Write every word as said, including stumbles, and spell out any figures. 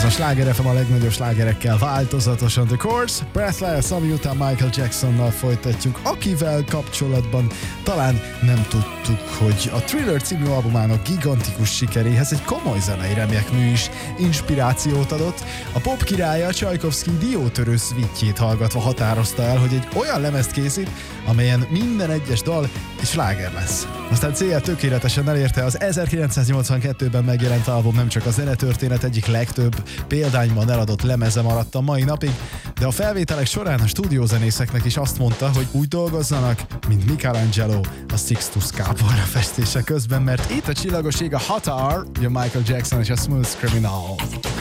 a Sláger ef em a legnagyobb slágerekkel változatosan. The Course, Breathless, ami után Michael Jacksonnal folytatjuk, akivel kapcsolatban talán nem tudtuk, hogy a Thriller című albumának gigantikus sikeréhez egy komoly zenei remekmű is inspirációt adott. A pop királya Csajkovszky diótörő szvítjét hallgatva határozta el, hogy egy olyan lemezt készít, amelyen minden egyes dal egy sláger lesz. Aztán célja tökéletesen elérte, az ezerkilencszáznyolcvankettőben megjelent album nem csak a zenetörténet egyik legtöbb példányban eladott lemeze maradt a mai napig, de a felvételek során a stúdiózenészeknek is azt mondta, hogy úgy dolgozzanak, mint Michelangelo a Sixtus kápolna festése közben, mert itt a csillagos ég a Hot Hour, a Michael Jackson és a Smooth Criminal.